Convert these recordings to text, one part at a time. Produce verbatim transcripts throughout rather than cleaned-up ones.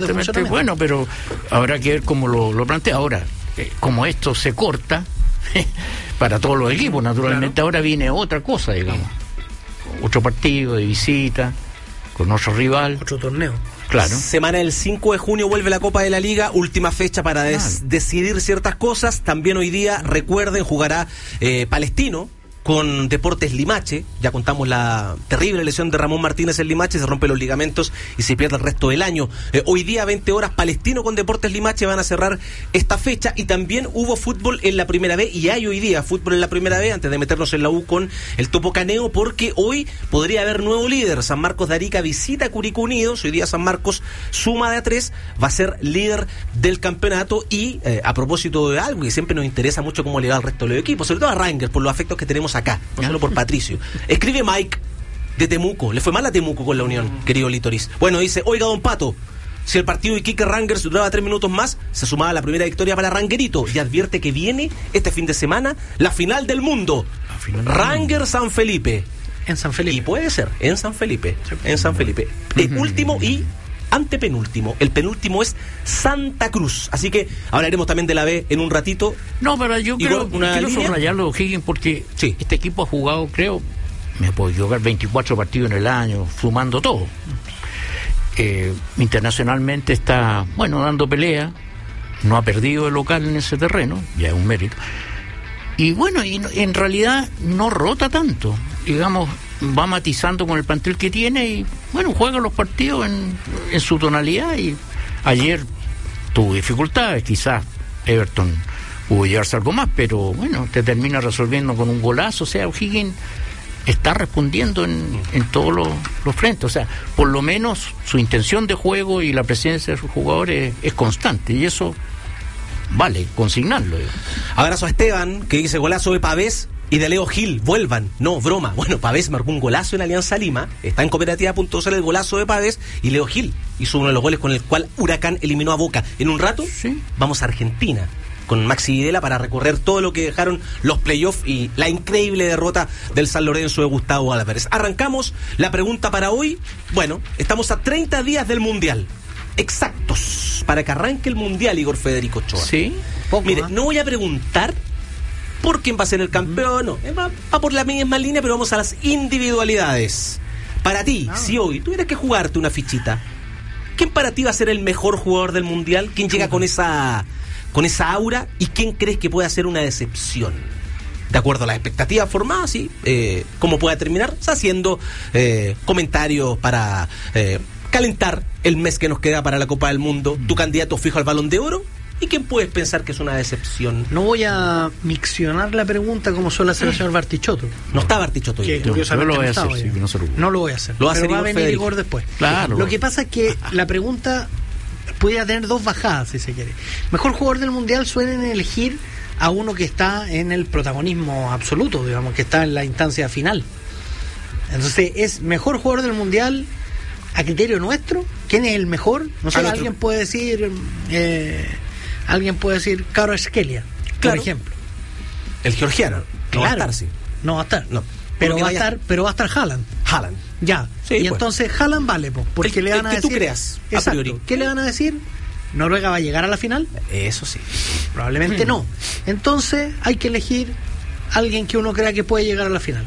Bueno, pero habrá que ver cómo lo, lo plantea. Ahora, eh, como esto se corta para todos los equipos, naturalmente, claro. Ahora viene otra cosa, digamos. Otro partido de visita, con otro rival. Otro torneo. Claro. Semana del cinco de junio vuelve la Copa de la Liga, última fecha para des- claro. decidir ciertas cosas. También hoy día, recuerden, jugará eh, Palestino con Deportes Limache. Ya contamos la terrible lesión de Ramón Martínez en Limache, se rompe los ligamentos y se pierde el resto del año. Eh, hoy día, veinte horas, Palestino con Deportes Limache van a cerrar esta fecha. Y también hubo fútbol en la primera B, y hay hoy día fútbol en la primera B, antes de meternos en la U con el Topo Caneo, porque hoy podría haber nuevo líder. San Marcos de Arica visita a Curicó Unidos. Hoy día San Marcos suma de a tres, va a ser líder del campeonato. Y eh, a propósito de algo que siempre nos interesa mucho, cómo le va al resto de los equipos, sobre todo a Rangers, por los afectos que tenemos acá, no solo por Patricio. Escribe Mike de Temuco. Le fue mal a Temuco con la Unión, querido Litoris. Bueno, dice: oiga, don Pato, si el partido de Iquique Rangers duraba tres minutos más, se sumaba la primera victoria para Rangerito. Y advierte que viene este fin de semana la final del mundo. Rangers San Felipe. En San Felipe. Y puede ser, en San Felipe. En San Felipe. El último y antepenúltimo. El penúltimo es Santa Cruz. Así que hablaremos también de la B en un ratito. No, pero yo Igual, creo, una quiero línea. subrayarlo, Higgins, porque sí. Este equipo ha jugado, creo, me puedo equivocar, veinticuatro partidos en el año, sumando todo. Eh, internacionalmente está, bueno, dando pelea. No ha perdido el local en ese terreno, ya es un mérito. Y bueno, y en realidad no rota tanto. Digamos, va matizando con el plantel que tiene y, bueno, juega los partidos en, en su tonalidad. Y ayer tuvo dificultades, quizás Everton pudo llevarse algo más, pero bueno, te termina resolviendo con un golazo. O sea, O'Higgins está respondiendo en, en todos los, los frentes. O sea, por lo menos su intención de juego y la presencia de sus jugadores es constante, y eso vale consignarlo. Abrazo a Esteban, que dice: golazo de Pavés y de Leo Gil, vuelvan. No, broma. Bueno, Pavés marcó un golazo en Alianza Lima, está en cooperativa punto c l el golazo de Pavés, y Leo Gil hizo uno de los goles con el cual Huracán eliminó a Boca. En un rato sí. Vamos a Argentina con Maxi Videla para recorrer todo lo que dejaron los playoffs y la increíble derrota del San Lorenzo de Gustavo Álvarez. Arrancamos la pregunta para hoy. Bueno, estamos a treinta días del Mundial. Exactos, para que arranque el Mundial, Igor Federico Ochoa. Sí. Poco, Mire, ¿eh? No voy a preguntar por quién va a ser el campeón, no, va, va por la misma línea, pero vamos a las individualidades. Para ti, ah. si hoy tuvieras que jugarte una fichita, ¿quién para ti va a ser el mejor jugador del Mundial? ¿Quién llega con esa, con esa aura? ¿Y quién crees que puede ser una decepción? De acuerdo a las expectativas formadas, ¿sí? Eh, ¿Cómo pueda terminar? Haciendo eh, comentarios para eh, calentar el mes que nos queda para la Copa del Mundo. ¿Tu candidato fijo al Balón de Oro? ¿Y quién puedes pensar que es una decepción? No voy a miccionar la pregunta como suele hacer el señor Bartichotto. No está Bartichotto. Que, yo, yo lo voy a hacer, sí, no, se lo... no lo voy a hacer. Lo va a pero hacer va a venir Federico. Igor después. Claro. Lo que pasa es que la pregunta pudiera tener dos bajadas, si se quiere. Mejor jugador del Mundial, suelen elegir a uno que está en el protagonismo absoluto, digamos, que está en la instancia final. Entonces, es mejor jugador del Mundial a criterio nuestro. ¿Quién es el mejor? No sé, alguien puede decir... Eh, Alguien puede decir Caro Esquelia, claro. por ejemplo. El georgiano. No claro. va a estar, sí. No va a estar. No. Pero va, vaya... a estar, pero va a estar Haaland. Haaland. Ya. Sí, y pues. entonces Haaland vale, pues, porque el, le van el a que decir... tú creas, a exacto. priori. ¿Qué le van a decir? ¿Noruega va a llegar a la final? Eso sí. Probablemente hmm. no. Entonces hay que elegir a alguien que uno crea que puede llegar a la final.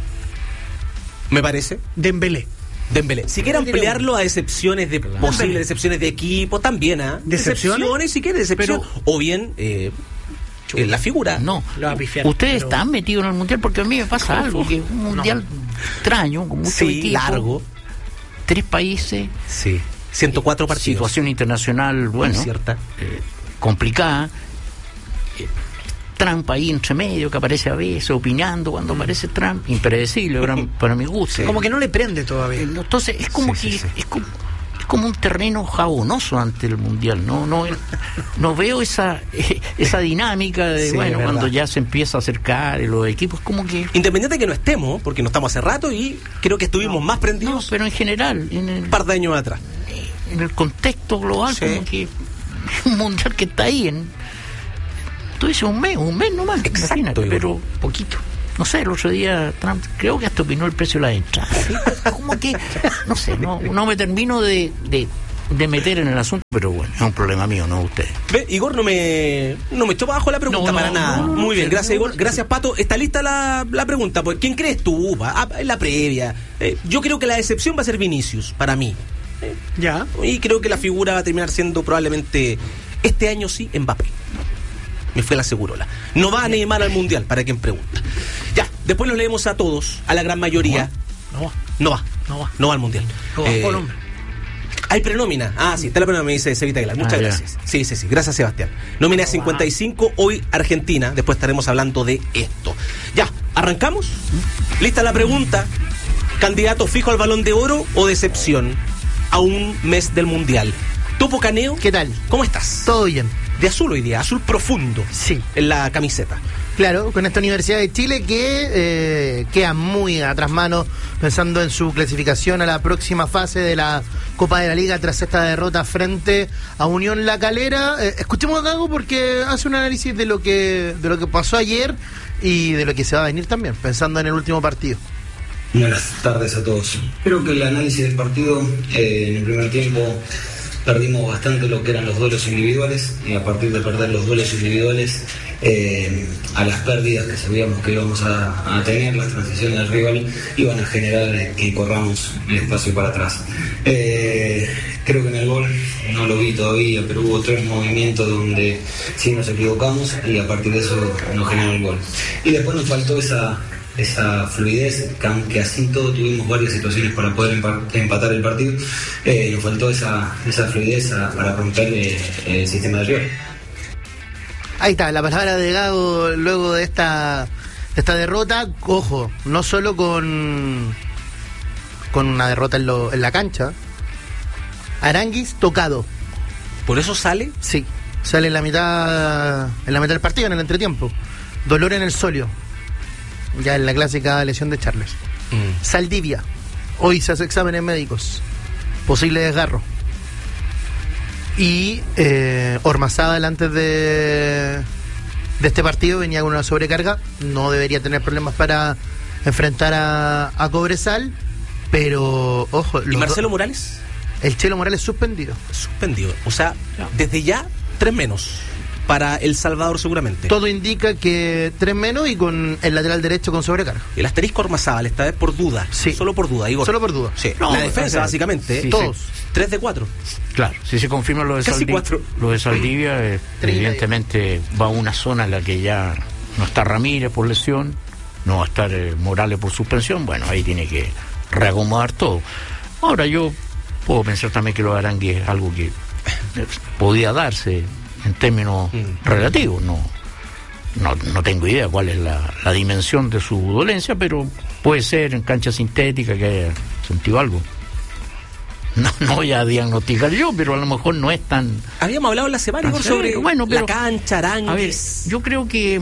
Me parece. Dembélé. Dembélé. Si quieren ampliarlo a decepciones de claro. posibles decepciones de equipo, también, ¿ah? ¿eh? ¿Decepciones? Decepciones, si quieren, decepción. Pero, o bien, eh, eh, la figura. No, lo va a pifiar, ustedes pero... están metidos en el Mundial porque a mí me pasa Uf, algo, que es un Mundial no. extraño, con mucho sí, equipo, largo. Tres países. Sí. ciento cuatro partidos. Situación internacional, bueno, cierta. Eh, complicada. Eh, Trump ahí entre medio, que aparece a veces opinando cuando mm. aparece Trump, impredecible para, para mi gusto. Sí. Como que no le prende todavía. Entonces es como sí, que sí, sí. Es, como, es como un terreno jabonoso ante el Mundial. No no no veo esa eh, esa dinámica de sí, bueno, cuando ya se empieza a acercar los equipos, como que independiente de que no estemos, porque no estamos hace rato y creo que estuvimos no, más prendidos. No, pero en general, en el, un par de años atrás. En el contexto global, sí. Como que es un Mundial que está ahí en tú dices un mes, un mes nomás, exacto, imagínate, pero poquito. No sé, el otro día Trump creo que hasta opinó el precio de la entrada. ¿Sí? Como que, no sé, no, no me termino de, de de meter en el asunto, pero bueno, es un problema mío, no de ustedes. Ve, Igor no me no me echó bajo la pregunta, no, para no, nada. No, no, Muy bien, gracias no, Igor. Gracias, Pato. Está lista la, la pregunta. Pues, ¿quién crees tú? Ah, en la previa. Eh, yo creo que la decepción va a ser Vinicius, para mí. Eh, ya. Y creo que la figura va a terminar siendo probablemente este año sí Mbappé. Me fue la segurola. No va a Neymar al Mundial, para quien pregunta. Ya, después los leemos a todos, a la gran mayoría. No va. No va. No va. No va al Mundial. No va, eh, Colombia. Hay prenómina. Ah, sí, está la prenómina, me dice Sevita Aguilar. Muchas ah, gracias. Ya. Sí, sí, sí. Gracias, Sebastián. Nómina cincuenta y cinco, hoy Argentina. Después estaremos hablando de esto. Ya, ¿arrancamos? ¿Lista la pregunta? ¿Candidato fijo al Balón de Oro o decepción a un mes del Mundial? Topo Caneo. ¿Qué tal? ¿Cómo estás? Todo bien. De azul hoy día, azul profundo. Sí. En la camiseta. Claro, con esta Universidad de Chile que eh, queda muy atrás mano pensando en su clasificación a la próxima fase de la Copa de la Liga tras esta derrota frente a Unión La Calera. Eh, escuchemos a Gago porque hace un análisis de lo que de lo que pasó ayer y de lo que se va a venir también, pensando en el último partido. Buenas tardes a todos. Creo que el análisis del partido eh, en el primer tiempo perdimos bastante lo que eran los duelos individuales y a partir de perder los duelos individuales eh, a las pérdidas que sabíamos que íbamos a, a tener, las transiciones del rival iban a generar eh, que corramos el espacio para atrás. Eh, creo que en el gol no lo vi todavía, pero hubo tres movimientos donde sí nos equivocamos y a partir de eso nos generó el gol. Y después nos faltó esa... esa fluidez, que aunque así todo tuvimos varias situaciones para poder empatar el partido, eh, nos faltó esa, esa fluidez a, para romper eh, el sistema de rival. Ahí está, la palabra de Gago luego de esta, de esta derrota. Ojo, no solo con con una derrota en, lo, en la cancha. Aranguis tocado. ¿Por eso sale? Sí, sale en la mitad en la mitad del partido, en el entretiempo. Dolor en el sóleo. Ya en la clásica lesión de Charles. Mm. Saldivia. Hoy se hace exámenes médicos. Posible desgarro. Y eh, Ormazábal antes de, de este partido venía con una sobrecarga. No debería tener problemas para enfrentar a, a Cobresal. Pero, ojo. ¿Y Marcelo do- Morales? El Chelo Morales suspendido. Suspendido. O sea, desde ya, tres menos. Para El Salvador seguramente. Todo indica que tres menos y con el lateral derecho con sobrecarga. El asterisco Ormazábal, esta vez por duda. Sí. Solo por duda, Igor. Solo por duda. Sí. No, la defensa, o sea, básicamente. Sí, todos. Sí. Tres de cuatro. Claro, si se confirma lo de Casi Saldivia, cuatro. Lo de Saldivia, eh, evidentemente va a una zona en la que ya no está Ramírez por lesión, no va a estar eh, Morales por suspensión. Bueno, ahí tiene que reacomodar todo. Ahora yo puedo pensar también que lo de Arangui es algo que eh, podía darse en términos mm. relativos, no, no no tengo idea cuál es la, la dimensión de su dolencia, pero puede ser en cancha sintética que haya sentido algo. No, no voy a diagnosticar yo, pero a lo mejor no es tan... Habíamos hablado en la semana Igor, sobre bueno, pero, la cancha, Aranguis. A ver, yo creo que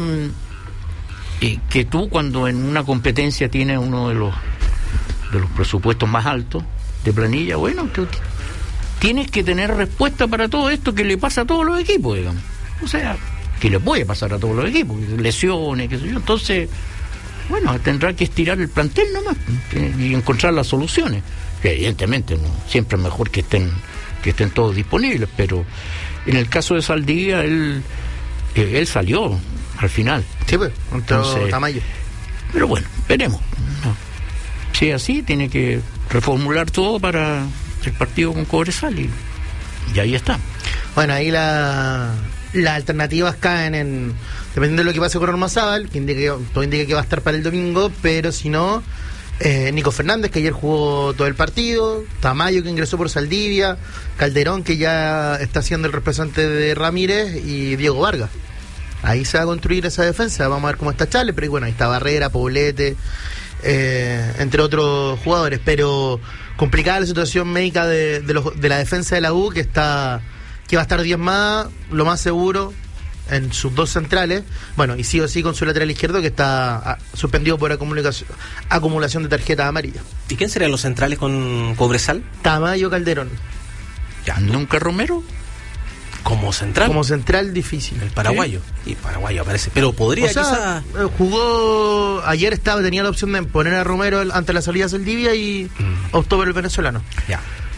eh, que tú cuando en una competencia tienes uno de los de los presupuestos más altos de planilla, bueno, tú tienes que tener respuesta para todo esto que le pasa a todos los equipos, digamos. O sea, que le puede pasar a todos los equipos, lesiones, qué sé yo. Entonces, bueno, tendrá que estirar el plantel nomás y encontrar las soluciones. Que evidentemente no, siempre es mejor que estén que estén todos disponibles, pero en el caso de Saldivia, él eh, él salió al final. Sí, pues, entonces, Tamayo. Pero bueno, veremos. No. Si es así, tiene que reformular todo para el partido con Cobresal y, y ahí está. Bueno, ahí la, las alternativas caen en, dependiendo de lo que pase con Ormazábal, que indica, todo indica que va a estar para el domingo, pero si no, eh, Nico Fernández, que ayer jugó todo el partido, Tamayo, que ingresó por Saldivia, Calderón, que ya está siendo el representante de Ramírez, y Diego Vargas. Ahí se va a construir esa defensa. Vamos a ver cómo está Chale, pero bueno, ahí está Barrera, Poblete, eh, entre otros jugadores, pero complicada la situación médica de, de, los, de la defensa de la U, que está que va a estar diezmada, lo más seguro, en sus dos centrales, bueno, y sí o sí con su lateral izquierdo, que está ah, suspendido por acumulación, acumulación de tarjetas amarillas. ¿Y quién serían los centrales con Cobresal? Tamayo, Calderón. ¿Ya nunca Romero? Como central. Como central difícil. El paraguayo. Sí. Y paraguayo aparece. Pero podría, o sea, quizá... jugó... Ayer estaba tenía la opción de poner a Romero ante la salida de Saldivia y mm. optó por el venezolano. Ya.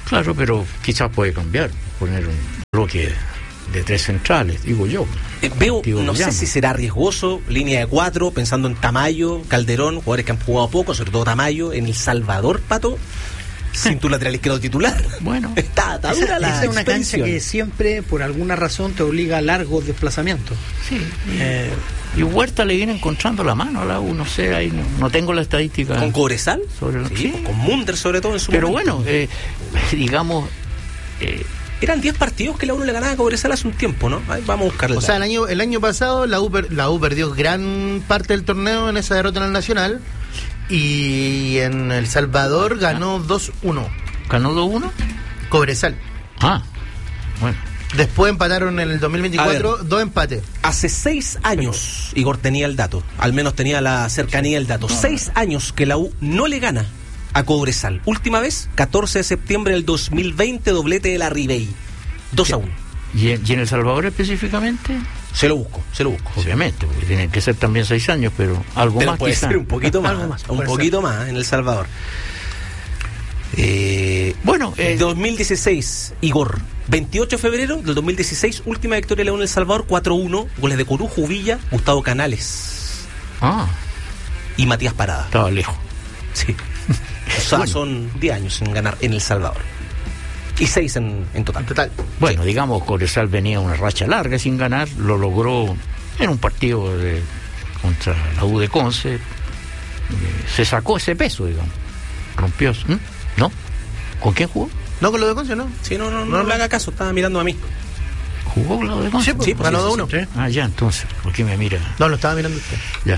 Claro, pero quizás puede cambiar, poner un bloque de tres centrales, digo yo. Eh, veo, Digo, no sé llamo. si será riesgoso, línea de cuatro, pensando en Tamayo, Calderón, jugadores que han jugado poco, sobre todo Tamayo, en El Salvador, Pato, sin tu lateral izquierdo titular. Bueno, Está, está dura Esa, la esa es una cancha expedición. que siempre, por alguna razón, te obliga a largos desplazamientos. sí. Eh, Y Huerta le viene encontrando la mano a la U, no sé, ahí no, no tengo la estadística. ¿Con Cobresal? Sobre el- Sí, sí. con Munder sobre todo en su Pero momento. bueno, eh, digamos, eh, Eran diez partidos que la uno le ganaba a Cobresal hace un tiempo, ¿no? Ahí vamos a buscarle. O sea, el año, el año pasado la U, per- la U perdió gran parte del torneo en esa derrota en el Nacional y en El Salvador ganó dos uno. ¿ganó dos uno? Cobresal. Ah, bueno. Después empataron en el dos mil veinticuatro, A ver. dos empates. Hace seis años, Igor tenía el dato, al menos tenía la cercanía del dato. Seis años que la U no le gana a Cobresal. Última vez, catorce de septiembre del dos mil veinte, doblete de la Ribey. dos a uno. ¿Y en, y en El Salvador específicamente? Se lo busco, se lo busco. Obviamente, porque tienen que ser también seis años, pero algo Pero más puede quizá. ser un poquito más, Algo más, un puede poquito más en El Salvador. Eh, Bueno, eh, dos mil dieciséis, Igor. veintiocho de febrero del dos mil dieciséis, última victoria de la U en El Salvador, cuatro uno. Goles de Corujo, Villa, Gustavo Canales ah, y Matías Parada. estaba lejos. Sí. O sea, Bueno. son diez años sin ganar en El Salvador. Y seis en, en total. En total. Bueno, digamos, Cobresal venía una racha larga sin ganar, lo logró en un partido de, contra la U de Conce, eh, se sacó ese peso, digamos, rompió, ¿m? ¿no? ¿Con quién jugó? No, con lo de Conce, ¿no? Sí, no, no, no, le haga caso, estaba mirando a mí. ¿Jugó con la U de Conce? Sí, pues, Sí, pues, ganó sí, dos sí, uno. sí. Ah, ya, entonces, ¿por qué me mira? No, lo estaba mirando usted. Ya.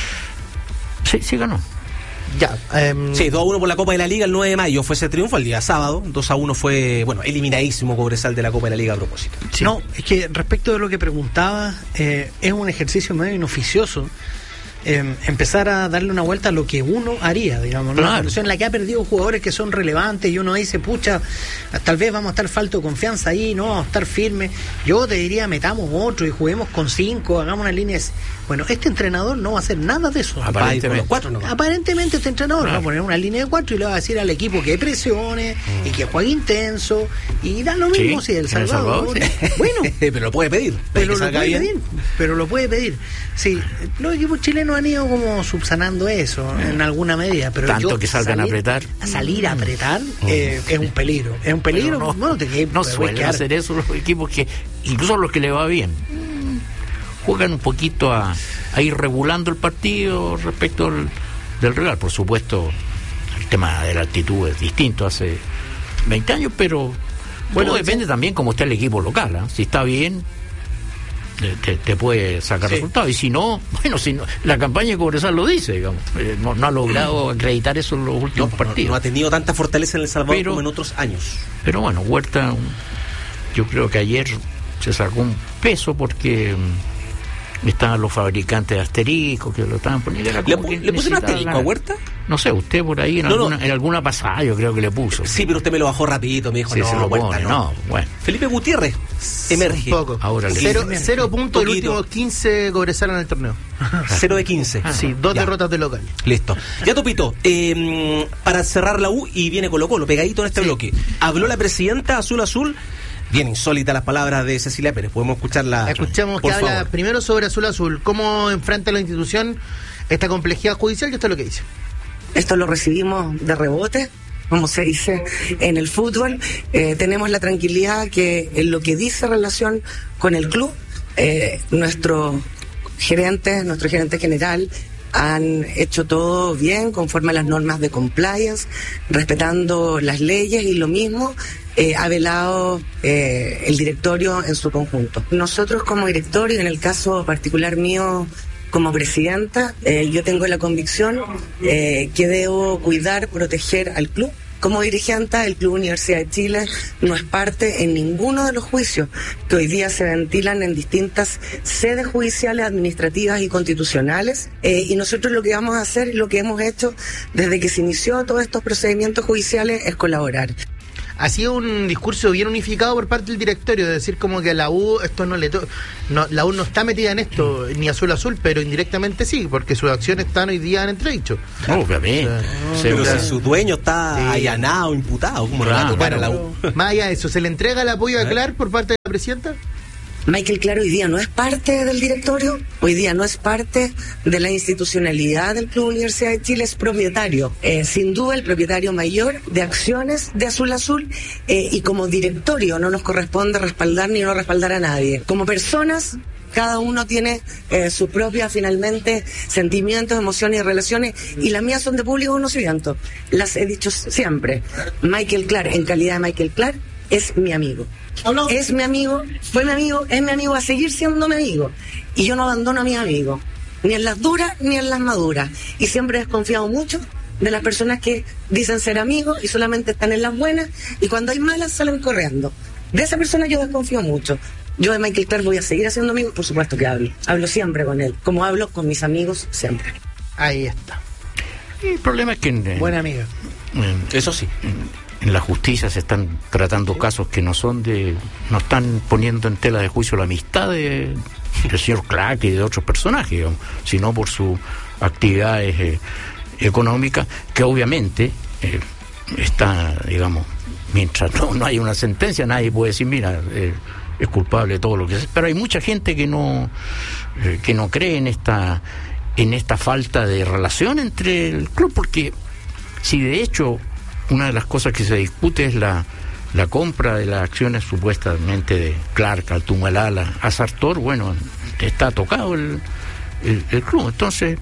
Sí, sí ganó. Ya. em, Sí, dos a uno por la Copa de la Liga el nueve de mayo fue ese triunfo, el día sábado. dos a uno fue, bueno, eliminadísimo Cobresal de la Copa de la Liga a propósito. No, es que respecto de lo que preguntaba, eh, es un ejercicio medio inoficioso eh, empezar a darle una vuelta a lo que uno haría, digamos, ¿no? Claro. Una situación en la que ha perdido jugadores que son relevantes y uno dice, pucha, tal vez vamos a estar falto de confianza ahí, no vamos a estar firmes. Yo te diría, metamos otro y juguemos con cinco, hagamos una línea. de- Bueno, este entrenador no va a hacer nada de eso. Va a ir con los cuatro nomás. Aparentemente este entrenador va a poner una línea de cuatro y le va a decir al equipo que presione y que juegue intenso y da lo mismo Sí, si El en El Salvador. Salvador, Bueno, Pero lo puede pedir. pero que lo salga puede bien. pedir, pero lo puede pedir. Sí, los equipos chilenos han ido como subsanando eso en alguna medida, pero Tanto yo que salgan a salir- apretar. a salir a apretar eh, es un peligro, es un peligro. Pero bueno, te que- no puedes suelen quedar- hacer eso los equipos que, incluso los que le va bien, mm, juegan un poquito a, a ir regulando el partido respecto al, del rival. Por supuesto, el tema de la actitud es distinto hace veinte años, pero bueno, depende también cómo está el equipo local. ¿eh? Si está bien, te, te- te puede sacar Sí. resultados. Y si no, bueno, si no, la campaña de Cobresal lo dice, digamos. Eh, no, no ha logrado acreditar eso en los No, últimos no, partidos. no ha tenido tanta fortaleza en El Salvador Pero- como en otros años. Pero bueno, Huerta, yo creo que ayer se sacó un peso porque mm, estaban los fabricantes de asterisco que lo estaban poniendo. Era ¿Le, como pu- que ¿le puse un necesitaba asterisco a ganar. Huerta? No sé, usted por ahí en, No, no. alguna, en alguna pasada yo creo que le puso. Sí, pero usted me lo bajó rapidito, me dijo, Sí, no, se lo Huerta, pone, no. no, bueno. Felipe Gutiérrez emerge. Un poco. Ahora le- cero, Emerge. cero puntos el Poquito. último quince Cobresal en el torneo. cero de quince. Sí, dos Ya. derrotas de local. Listo. Ya Topito, eh, para cerrar la U y viene Colo Colo, pegadito en este bloque. Habló la presidenta Azul Azul. Bien insólita las palabras de Cecilia Pérez. Podemos escucharla. Escuchamos por que habla favor. primero sobre Azul Azul, cómo enfrenta la institución esta complejidad judicial, y esto es lo que dice. Esto lo recibimos de rebote, como se dice en el fútbol. Eh, tenemos la tranquilidad que en lo que dice relación con el club, eh, nuestros gerentes, nuestro gerente general, han hecho todo bien, conforme a las normas de compliance, respetando las leyes, y lo mismo eh, ha velado eh, el directorio en su conjunto. Nosotros como directorio, en el caso particular mío, como presidenta, eh, yo tengo la convicción eh, que debo cuidar, proteger al club. Como dirigente, el Club Universidad de Chile no es parte en ninguno de los juicios que hoy día se ventilan en distintas sedes judiciales, administrativas y constitucionales. Eh, y nosotros lo que vamos a hacer, lo que hemos hecho desde que se inició todos estos procedimientos judiciales, es colaborar. ha sido un discurso bien unificado por parte del directorio, de decir como que a la U esto no le to no, la U no está metida en esto, ni azul azul, pero indirectamente sí, porque sus acciones están hoy día en entredicho. Obviamente. O sea, Sí, Pero claro. si su dueño está Sí. allanado, imputado, ¿cómo le va a Claro. tocar a la U? Más allá de eso, ¿se le entrega el apoyo a ¿Eh? Clark por parte de la presidenta? Michael Clark hoy día no es parte del directorio, hoy día no es parte de la institucionalidad del Club Universidad de Chile, es propietario, eh, sin duda el propietario mayor de acciones de Azul Azul, eh, y como directorio no nos corresponde respaldar ni no respaldar a nadie. Como personas, cada uno tiene eh, sus propias, finalmente, sentimientos, emociones y relaciones, y las mías son de público conocimiento. Las he dicho siempre. Michael Clark, en calidad de Michael Clark, es mi amigo. Es mi amigo, fue mi amigo, es mi amigo, va a seguir siendo mi amigo. Y yo no abandono a mis amigos, ni en las duras ni en las maduras. Y siempre he desconfiado mucho de las personas que dicen ser amigos y solamente están en las buenas, y cuando hay malas salen corriendo. De esa persona yo desconfío mucho. Yo de Michael Clark voy a seguir haciendo amigos, por supuesto que hablo. Hablo siempre con él, como hablo con mis amigos siempre. Ahí está. Y el problema es que en, en- Buena amiga. en- Eso sí. en- en la justicia se están tratando casos que no son de, no están poniendo en tela de juicio la amistad de, del señor Clark y de otros personajes, digamos, sino por sus actividades eh, económicas, que obviamente eh, está, digamos, mientras no, no haya una sentencia, nadie puede decir, mira, eh, es culpable de todo lo que es. Pero hay mucha gente que no, eh, que no cree en esta, en esta falta de relación entre el club, porque si de hecho una de las cosas que se discute es la, la compra de las acciones supuestamente de Clark al Tumalala a Sartor, bueno, está tocado el, el, el club. Entonces,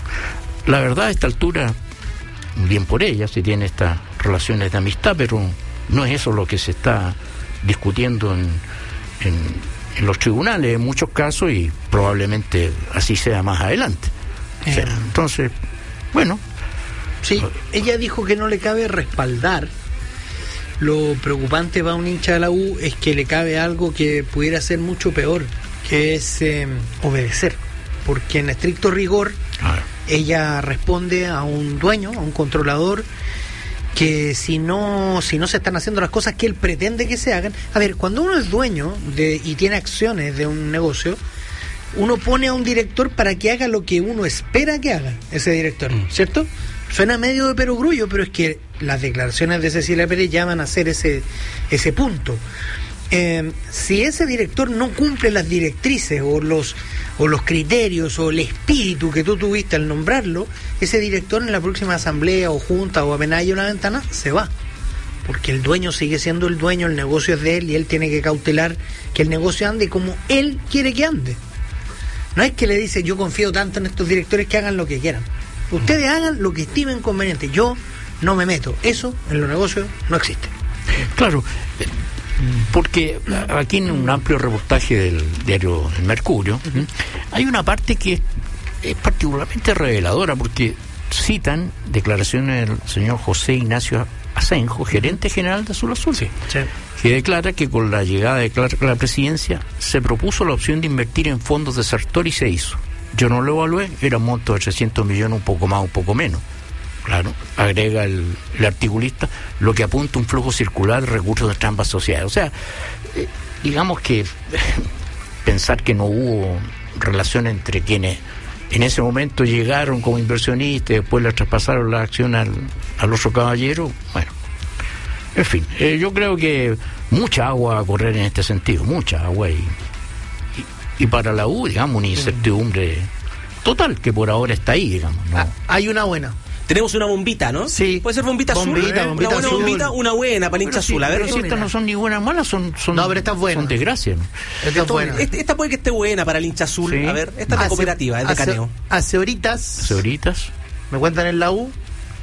la verdad, a esta altura, bien por ella, si tiene estas relaciones de amistad, pero no es eso lo que se está discutiendo en, en, en los tribunales en muchos casos, y probablemente así sea más adelante. O sea, Eh. entonces, bueno, Sí, ella dijo que no le cabe respaldar. Lo preocupante para un hincha de la U es que le cabe algo que pudiera ser mucho peor, que es eh, obedecer. Porque en estricto rigor, ah, ella responde a un dueño, a un controlador, que si no si no se están haciendo las cosas que él pretende que se hagan. A ver, cuando uno es dueño de y tiene acciones de un negocio, uno pone a un director para que haga lo que uno espera que haga ese director, ¿cierto? Suena medio de perogrullo, pero es que las declaraciones de Cecilia Pérez llaman a hacer ese, ese punto. Eh, si ese director no cumple las directrices o los o los criterios o el espíritu que tú tuviste al nombrarlo, ese director en la próxima asamblea o junta o apenas haya una ventana se va, porque el dueño sigue siendo el dueño, el negocio es de él y él tiene que cautelar que el negocio ande como él quiere que ande. No es que le dice yo confío tanto en estos directores que hagan lo que quieran. Ustedes hagan lo que estimen conveniente, yo no me meto. Eso en los negocios no existe. claro, eh, porque aquí en un amplio reportaje del diario El Mercurio, ¿m? hay una parte que es, es particularmente reveladora, porque citan declaraciones del señor José Ignacio Asenjo, gerente general de Azul Azul, que declara que con la llegada de Clark a la presidencia se propuso la opción de invertir en fondos de Sartor y se hizo. Yo no lo evalué, era un monto de trescientos millones, un poco más, un poco menos. Claro, agrega el, el articulista, lo que apunta un flujo circular de recursos de ambas sociedades. O sea, eh, digamos que pensar que no hubo relación entre quienes en ese momento llegaron como inversionistas y después le traspasaron la acción al, al otro caballero, bueno, en fin, eh, yo creo que mucha agua a correr en este sentido, mucha agua, y, y, y para la U, digamos, una incertidumbre total que por ahora está ahí, digamos, ¿no? Ah, hay una buena. Tenemos una bombita, ¿no? Sí. Puede ser bombita, Bombita, azul. ¿eh? bombita una buena azul. bombita, una buena para el hincha Pero sí, azul. A ver, pero si estas no son ni buenas ni malas, son, son, No, pero esta es buena. son desgracias, ¿no? Esta es buena. Este- esta puede que esté buena para el hincha azul. Sí. A ver, esta es de Hace- cooperativa, es de hace- Caneo. Hace horitas, Señoritas, me cuentan en la U,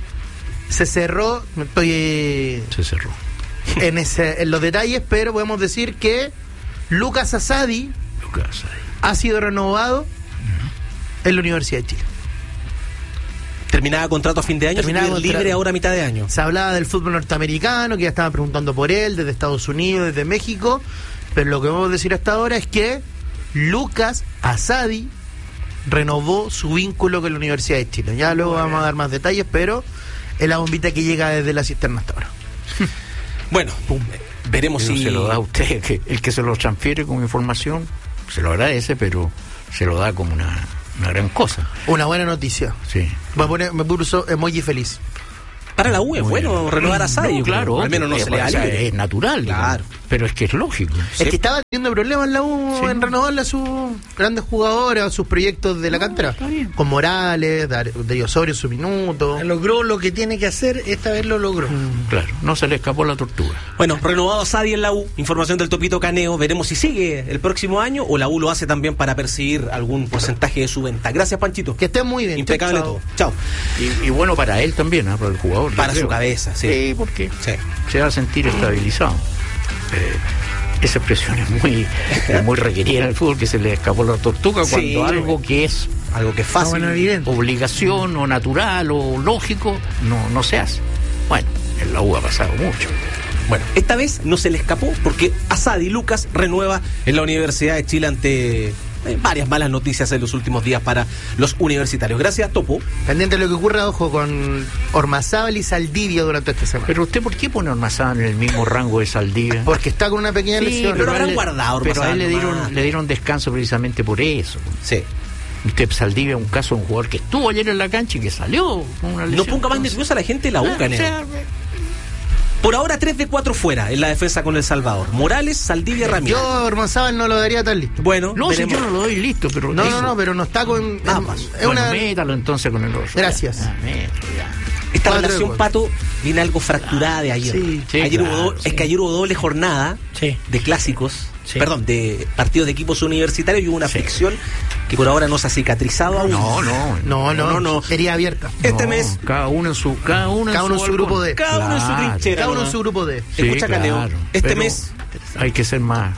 se cerró, no estoy eh, se cerró. en, ese, en los detalles, pero podemos decir que Lucas Asadi Lucas, ahí. ha sido renovado en la Universidad de Chile. Terminaba contrato a fin de año, Terminaba se queda contrato. libre ahora a mitad de año. Se hablaba del fútbol norteamericano, que ya estaban preguntando por él, desde Estados Unidos, desde México, pero lo que vamos a decir hasta ahora es que Lucas Asadi renovó su vínculo con la Universidad de Chile. Ya luego vamos a dar más detalles, pero es la bombita que llega desde la cisterna hasta ahora. Bueno, veremos Eso si... se lo da a usted, que el que se lo transfiere como información, se lo agradece, pero se lo da como una, una gran cosa. Una buena noticia. Sí. Me, pone, me puso emoji feliz. Para la U es Muy bueno bien. renovar a Sadio. No, claro, al menos no es, se le da o sea, libre. es natural, Claro. digamos, pero es que es lógico. Es que estaba teniendo problemas la U Sí. en renovarle a sus grandes jugadores, a sus proyectos de la cantera. está bien. Con Morales, Dar- de Osorio su minuto. Logró lo que tiene que hacer, esta vez lo logró. Claro, no se le escapó la tortuga. Bueno, renovado a Sadio en la U, información del Topito Caneo, veremos si sigue el próximo año o la U lo hace también para perseguir algún porcentaje de su venta. Gracias, Panchito. Que esté muy bien. Impecable Chao, todo. chao. Chao. Y, y bueno para él también, ¿eh? Para el jugador. yo Para su creo. cabeza, sí. Sí, porque Sí. se va a sentir estabilizado. Eh, esa expresión es muy, es muy requerida en el fútbol, que se le escapó la tortuga cuando Sí. algo que es Algo que es fácil. bueno, evidente. obligación o natural o lógico no, no se hace. Bueno, en la U ha pasado mucho. Bueno, esta vez no se le escapó porque Asadi Lucas renueva en la Universidad de Chile ante eh, varias malas noticias en los últimos días para los universitarios. Gracias, Topo. Pendiente de lo que ocurra, ojo, con Ormazábal y Saldivia durante esta semana. Pero usted, ¿por qué pone a Ormazábal en el mismo rango de Saldivia? Porque está con una pequeña Sí, lesión. pero a habrán él le- guardado pero a él le Ormazábal dieron, nomás. le dieron descanso precisamente por eso. Sí. Usted, Saldivia, es un caso de un jugador que estuvo ayer en la cancha y que salió con una No lesión. ponga más Entonces, nerviosa a la gente de la U, ah, Caneo. o sea, Por ahora, tres de cuatro fuera en la defensa con El Salvador. Morales, Saldivia, Ramírez. Yo a Ormazábal no lo daría tan listo. Bueno, no, si veremos. yo no lo doy listo, pero No, digo, no, no, pero no está con. Nada es- más. Es bueno, una. métalo entonces con el otro. Gracias. Ya, ah, métalo, ya. Esta Cuatro de relación, cuatro. Pato, viene algo fracturada de ayer. Sí, sí, ayer hubo claro, do- sí. Es que ayer hubo doble jornada Sí. de clásicos, Sí. perdón, de partidos de equipos universitarios y hubo una Sí. fricción que por ahora no se ha cicatrizado aún. No, no, No, no, No, no. Herida abierta. Este no, mes, cada uno en su cada uno en Cada uno en su balcón. grupo de. cada uno en su Claro. trinchera. Cada uno en ¿no? su grupo de. Sí, Escucha, Caneo, claro, este pero mes- hay que ser más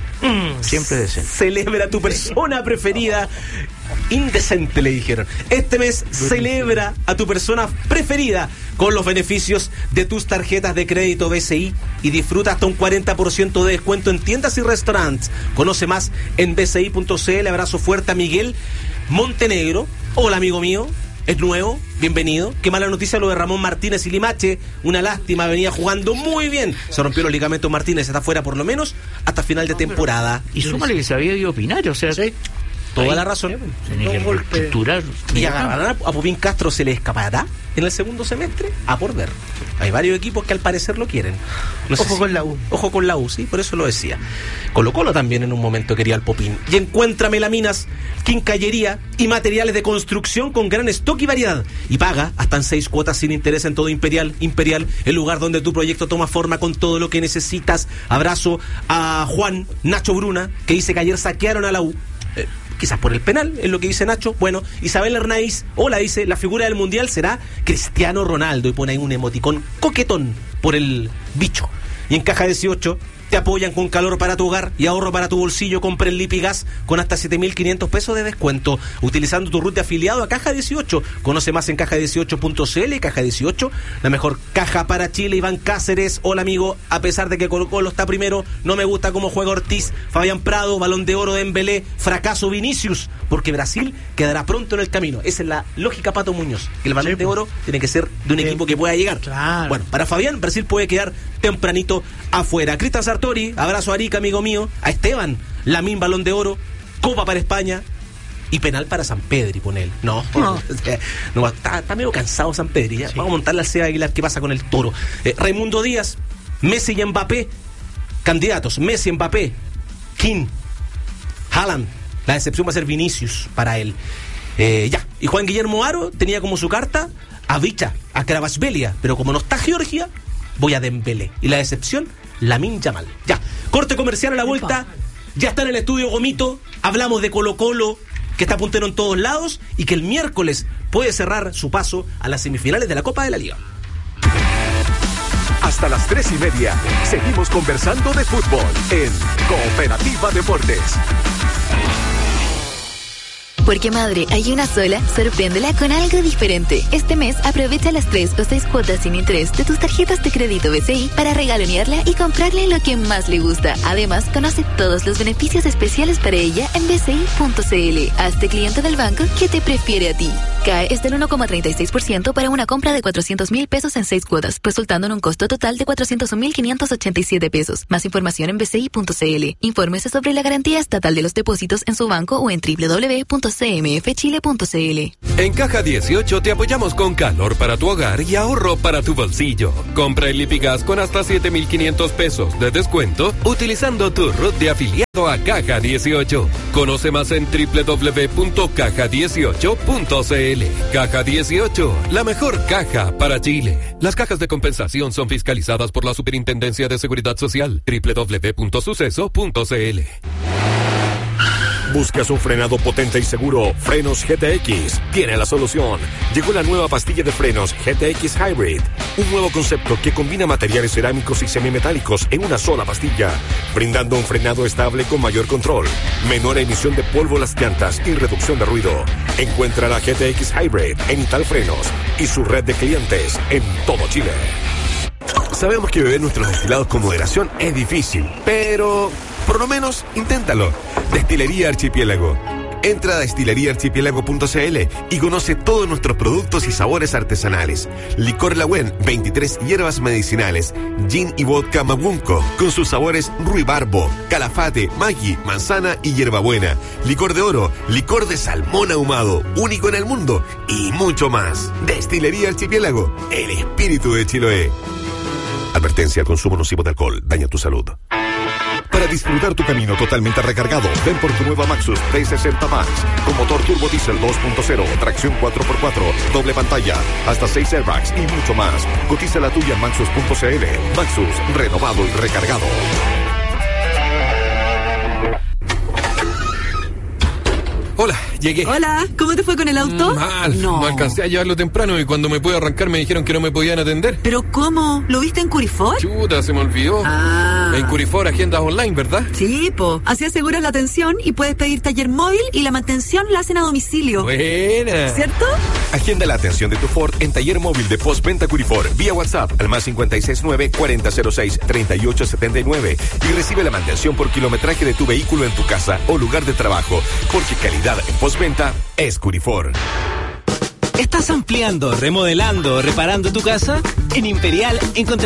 siempre decente. Celebra tu persona preferida. Indecente, le dijeron. Este mes celebra a tu persona preferida con los beneficios de tus tarjetas de crédito B C I y disfruta hasta un cuarenta por ciento de descuento en tiendas y restaurantes. Conoce más en b c i punto c l. Abrazo fuerte a Miguel Montenegro. Hola, amigo mío. Es nuevo, bienvenido. Qué mala noticia lo de Ramón Martínez y Limache. Una lástima, venía jugando muy bien. Se rompió los ligamentos Martínez, está fuera por lo menos hasta final de temporada. Y súmale que sabía de opinar, o sea, Sí. Toda ahí la razón. tenía que Dos golpes. reestructurar. ¿Y agarrará a Popín Castro se le escapará en el segundo semestre? A por ver. Hay varios equipos que al parecer lo quieren. No sé Ojo si- con la U. Ojo con la U, sí, por eso lo decía. Colo Colo también en un momento quería al Popín. Y encuentra melaminas, quincallería y materiales de construcción con gran stock y variedad. Y paga hasta en seis cuotas sin interés en todo Imperial. Imperial, el lugar donde tu proyecto toma forma con todo lo que necesitas. Abrazo a Juan Nacho Bruna, que dice que ayer saquearon a la U. Eh, quizás por el penal, es lo que dice Nacho. Bueno, Isabel Hernández, hola, dice, la figura del mundial será Cristiano Ronaldo, y pone ahí un emoticón coquetón por el bicho. Y en caja dieciocho te apoyan con calor para tu hogar y ahorro para tu bolsillo. Compra el Lipigas con hasta siete mil quinientos pesos de descuento utilizando tu root de afiliado a Caja dieciocho. Conoce más en caja dieciocho punto c l. Caja dieciocho, la mejor caja para Chile. Iván Cáceres, hola amigo, a pesar de que Colo Colo está primero, no me gusta cómo juega Ortiz. Fabián Prado, Balón de Oro de Dembélé, fracaso Vinicius, porque Brasil quedará pronto en el camino. Esa es la lógica, Pato Muñoz, que el Balón Sí, de Oro tiene que ser de un Sí. equipo que pueda llegar. Claro. Bueno, para Fabián, Brasil puede quedar tempranito afuera. Cristian Sartori, abrazo a Arica, amigo mío. A Esteban, Lamín, Balón de Oro, Copa para España y penal para San Pedri, pone él. No, no. no está, está medio cansado San Pedri. Ya. Sí. Vamos a montarle al Seba Aguilar qué pasa con el Toro. Eh, Raimundo Díaz, Messi y Mbappé, candidatos. Messi, Mbappé, King, Haaland. La decepción va a ser Vinicius para él. Eh, ya. Y Juan Guillermo Aro tenía como su carta a Vicha, a Kvaratskhelia, pero como no está Georgia, voy a Dembélé. Y la decepción, Lamine Yamal. Ya. Corte comercial a la vuelta. Ya está en el estudio Gomito. Hablamos de Colo Colo, que está puntero en todos lados y que el miércoles puede cerrar su paso a las semifinales de la Copa de la Liga. Hasta las tres y media, seguimos conversando de fútbol en Cooperativa Deportes. Porque madre, hay una sola, sorpréndela con algo diferente. Este mes aprovecha las tres o seis cuotas sin interés de tus tarjetas de crédito B C I para regalonearla y comprarle lo que más le gusta. Además, conoce todos los beneficios especiales para ella en b c i punto c l. Hazte cliente del banco que te prefiere a ti. C A E es del uno coma treinta y seis por ciento para una compra de cuatrocientos mil pesos en seis cuotas, resultando en un costo total de cuatrocientos mil quinientos ochenta y siete pesos. Más información en b c i punto c l. Infórmese sobre la garantía estatal de los depósitos en su banco o en w w w punto c m f chile punto c l. En Caja dieciocho te apoyamos con calor para tu hogar y ahorro para tu bolsillo. Compra el Lipigas con hasta siete mil quinientos pesos de descuento utilizando tu R U T de afiliado a Caja dieciocho. Conoce más en w w w punto caja dieciocho punto c l. Caja dieciocho, la mejor caja para Chile. Las cajas de compensación son fiscalizadas por la Superintendencia de Seguridad Social. w w w punto suceso punto c l. ¿Buscas un frenado potente y seguro? Frenos G T X tiene la solución. Llegó la nueva pastilla de frenos G T X Hybrid, un nuevo concepto que combina materiales cerámicos y semimetálicos en una sola pastilla, brindando un frenado estable con mayor control, menor emisión de polvo a las llantas y reducción de ruido. Encuentra la G T X Hybrid en Italfrenos y su red de clientes en todo Chile. Sabemos que beber nuestros destilados con moderación es difícil, pero por lo menos inténtalo. Destilería Archipiélago. Entra a destilería archipiélago punto c l y conoce todos nuestros productos y sabores artesanales. Licor Lagüen, veintitrés hierbas medicinales, gin y vodka Magunco, con sus sabores ruibarbo, calafate, maggi, manzana y hierbabuena. Licor de oro, licor de salmón ahumado, único en el mundo, y mucho más. Destilería Archipiélago, el espíritu de Chiloé. Advertencia: el consumo nocivo de alcohol daña tu salud. Para disfrutar tu camino totalmente recargado, ven por tu nueva Maxus trescientos sesenta Max, con motor turbo diésel dos punto cero, tracción cuatro por cuatro, doble pantalla, hasta seis airbags y mucho más. Cotiza la tuya en maxus punto c l. Maxus, renovado y recargado. Hola, llegué. Hola, ¿cómo te fue con el auto? Mal, no. no alcancé a llevarlo temprano y cuando me pude arrancar me dijeron que no me podían atender. ¿Pero cómo? ¿Lo viste en Curifor? Chuta, se me olvidó. Ah. En Curifor, agendas online, ¿verdad? Sí, po. Así aseguras la atención y puedes pedir taller móvil y la mantención la hacen a domicilio. Buena. ¿Cierto? Agenda la atención de tu Ford en taller móvil de postventa Curifor vía WhatsApp al más cinco seis nueve, cuarenta cero seis, treinta y ocho setenta y nueve y recibe la mantención por kilometraje de tu vehículo en tu casa o lugar de trabajo, porque calidad en postventa es Curifor. ¿Estás ampliando, remodelando, reparando tu casa? En Imperial encontrarás